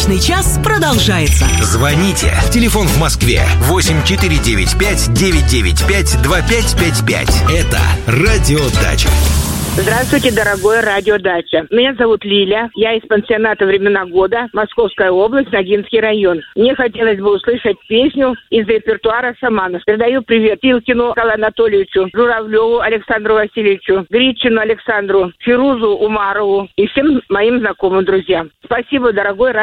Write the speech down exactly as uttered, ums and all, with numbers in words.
Брачный час продолжается. Звоните. Телефон в Москве восемь четыре девять пять девять девять пять два пять пять пять. Это Радио Дача. Здравствуйте, дорогое радио Дача. Меня зовут Лиля. Я из пансионата «Времена года», Московская область, Ногинский район. Мне хотелось бы услышать песню из репертуара шаманов. Передаю привет Пилкину Николаю Анатольевичу, Журавлеву Александру Васильевичу, Гричину Александру, Фирузу Умарову и всем моим знакомым друзьям. Спасибо, дорогой радио.